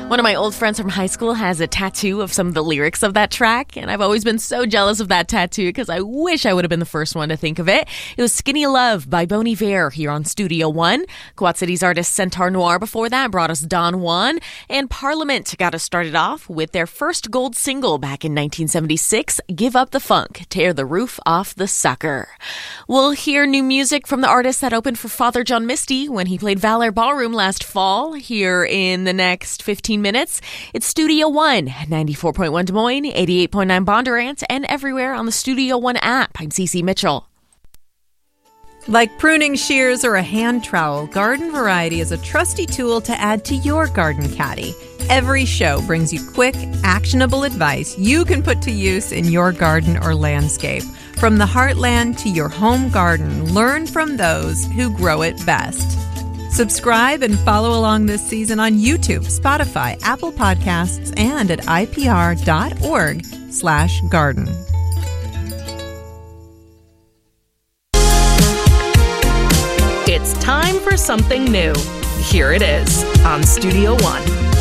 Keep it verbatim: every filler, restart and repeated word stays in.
One of my old friends from high school has a tattoo of some of the lyrics of that track, and I've always been so jealous of that tattoo because I wish I would have been the first one to think of it. It was Skinny Love by Bon Iver here on Studio One. Quad City's artist Centaur Noir before that brought us Don Juan, and Parliament got us started off with their first gold single back in nineteen seventy-six, Give Up the Funk, Tear the Roof Off the Sucker. We'll hear new music from the artist that opened for Father John Misty when he played Valor Ballroom last fall here in the next fifteen minutes. It's Studio One, ninety-four point one Des Moines, eighty-eight point nine Bondurant, and everywhere on the Studio One app. I'm Cece Mitchell. Like pruning shears or a hand trowel, Garden Variety is a trusty tool to add to your garden caddy. Every show brings you quick, actionable advice you can put to use in your garden or landscape. From the heartland to your home garden, learn from those who grow it best. Subscribe and follow along this season on YouTube, Spotify, Apple Podcasts, and at ipr.org slash garden. It's time for something new. Here it is on Studio One.